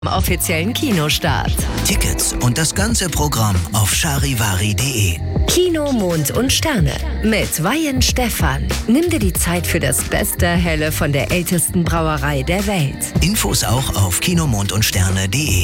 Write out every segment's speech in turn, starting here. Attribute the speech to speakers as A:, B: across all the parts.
A: Offiziellen Kinostart.
B: Tickets und das ganze Programm auf charivari.de.
A: Kino, Mond und Sterne mit Weihen Stephan. Nimm dir die Zeit für das beste Helle von der ältesten Brauerei der Welt.
B: Infos auch auf kinomondundsterne.de.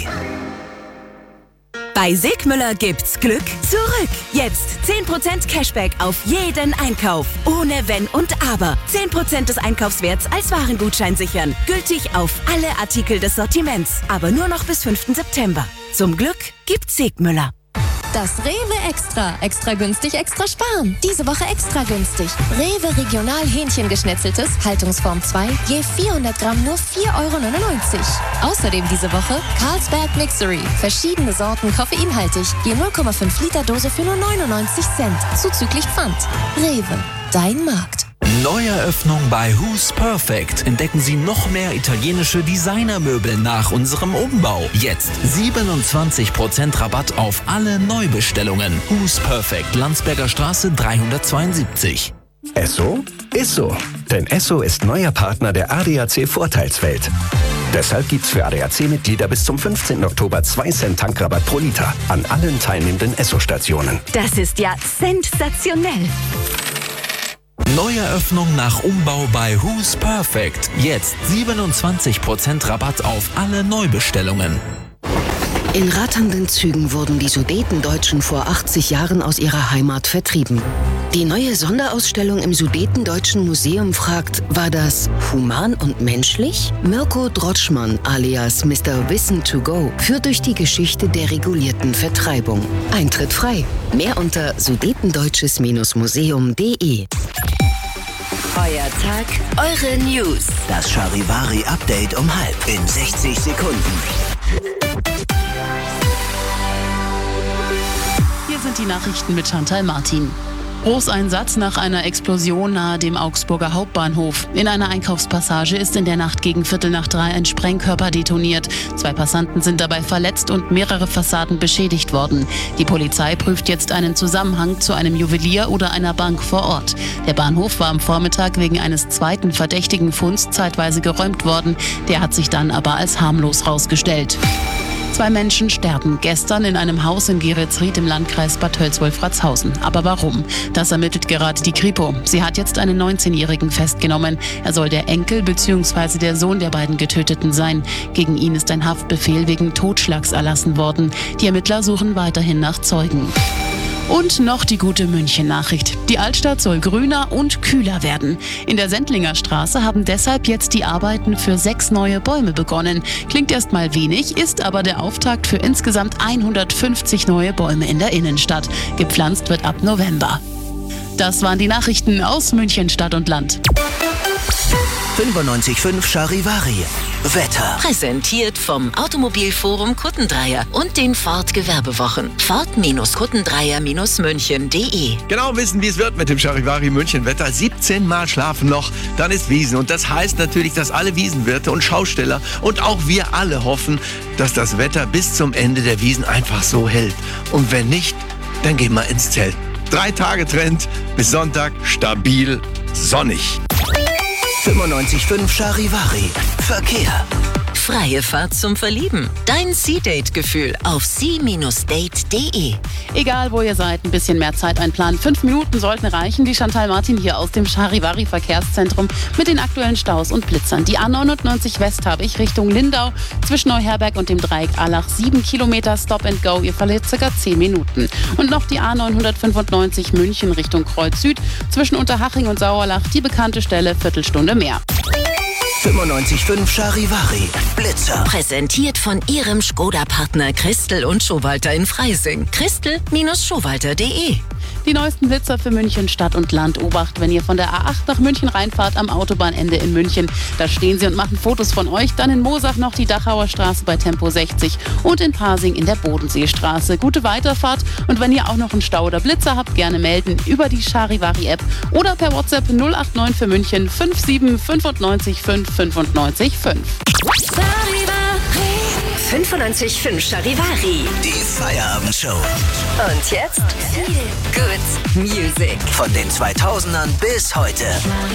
C: Bei Sigmüller gibt's Glück zurück. Jetzt 10% Cashback auf jeden Einkauf. Ohne Wenn und Aber. 10% des Einkaufswerts als Warengutschein sichern. Gültig auf alle Artikel des Sortiments. Aber nur noch bis 5. September. Zum Glück gibt's Sigmüller.
D: Das Rewe Extra. Extra günstig, extra sparen. Diese Woche extra günstig. Rewe Regional Hähnchengeschnetzeltes, Haltungsform 2, je 400 Gramm nur 4,99 €. Außerdem diese Woche Carlsberg Mixery. Verschiedene Sorten koffeinhaltig, je 0,5 Liter Dose für nur 99 Cent. Zuzüglich Pfand. Rewe, dein Markt.
E: Neueröffnung bei Who's Perfect. Entdecken Sie noch mehr italienische Designermöbel nach unserem Umbau. Jetzt 27% Rabatt auf alle Neubestellungen. Who's Perfect, Landsberger Straße 372.
F: Esso ist so. Denn Esso ist neuer Partner der ADAC Vorteilswelt. Deshalb gibt's für ADAC-Mitglieder bis zum 15. Oktober 2 Cent Tankrabatt pro Liter an allen teilnehmenden Esso-Stationen.
C: Das ist ja sensationell.
E: Neueröffnung nach Umbau bei Who's Perfect. Jetzt 27% Rabatt auf alle Neubestellungen.
G: In ratternden Zügen wurden die Sudetendeutschen vor 80 Jahren aus ihrer Heimat vertrieben. Die neue Sonderausstellung im Sudetendeutschen Museum fragt, war das human und menschlich? Mirko Drotschmann alias Mr. Wissen to Go führt durch die Geschichte der regulierten Vertreibung. Eintritt frei. Mehr unter sudetendeutsches-museum.de.
A: Euer Tag, eure News.
B: Das Charivari-Update um 12 in 60 Sekunden.
H: Hier sind die Nachrichten mit Chantal Martin. Großeinsatz nach einer Explosion nahe dem Augsburger Hauptbahnhof. In einer Einkaufspassage ist in der Nacht gegen 2:45 ein Sprengkörper detoniert. 2 Passanten sind dabei verletzt und mehrere Fassaden beschädigt worden. Die Polizei prüft jetzt einen Zusammenhang zu einem Juwelier oder einer Bank vor Ort. Der Bahnhof war am Vormittag wegen eines zweiten verdächtigen Funds zeitweise geräumt worden. Der hat sich dann aber als harmlos rausgestellt. 2 Menschen sterben gestern in einem Haus in Geretsried im Landkreis Bad Tölz-Wolfratshausen. Aber warum? Das ermittelt gerade die Kripo. Sie hat jetzt einen 19-Jährigen festgenommen. Er soll der Enkel bzw. der Sohn der beiden Getöteten sein. Gegen ihn ist ein Haftbefehl wegen Totschlags erlassen worden. Die Ermittler suchen weiterhin nach Zeugen. Und noch die gute München-Nachricht. Die Altstadt soll grüner und kühler werden. In der Sendlinger Straße haben deshalb jetzt die Arbeiten für 6 neue Bäume begonnen. Klingt erstmal wenig, ist aber der Auftakt für insgesamt 150 neue Bäume in der Innenstadt. Gepflanzt wird ab November. Das waren die Nachrichten aus München, Stadt und Land.
B: 95.5 Charivari. Wetter.
C: Präsentiert vom Automobilforum Kuttendreier und den Ford Gewerbewochen. Ford-Kuttendreier-München.de.
I: Genau wissen, wie es wird mit dem Charivari München Wetter. 17 Mal schlafen noch, dann ist Wiesn. Und das heißt natürlich, dass alle Wiesenwirte und Schausteller und auch wir alle hoffen, dass das Wetter bis zum Ende der Wiesn einfach so hält. Und wenn nicht, dann gehen wir ins Zelt. 3 Tage Trend, bis Sonntag stabil sonnig.
B: 95.5 Charivari. Verkehr.
C: Freie Fahrt zum Verlieben. Dein Sea-Date-Gefühl auf sea-date.de.
H: Egal, wo ihr seid, ein bisschen mehr Zeit einplanen. 5 Minuten sollten reichen. Die Chantal Martin hier aus dem Charivari Verkehrszentrum mit den aktuellen Staus und Blitzern. Die A99 West habe ich Richtung Lindau zwischen Neuherberg und dem Dreieck Allach 7 Kilometer Stop and Go. Ihr verliert ca. 10 Minuten. Und noch die A995 München Richtung Kreuz Süd zwischen Unterhaching und Sauerlach. Die bekannte Stelle, Viertelstunde mehr.
B: 95.5 Charivari. Blitzer.
C: Präsentiert von Ihrem Skoda-Partner Christel und Schowalter in Freising. Christel-Schowalter.de.
H: Die neuesten Blitzer für München, Stadt und Land. Obacht, wenn ihr von der A8 nach München reinfahrt am Autobahnende in München. Da stehen sie und machen Fotos von euch. Dann in Moosach noch die Dachauer Straße bei Tempo 60 und in Pasing in der Bodenseestraße. Gute Weiterfahrt und wenn ihr auch noch einen Stau oder Blitzer habt, gerne melden über die Charivari-App oder per WhatsApp 089 für München 57 95 5 95 5.
A: 95.5 Charivari.
B: Die Feierabendshow.
A: Und jetzt Good Music.
B: Von den 2000ern bis heute.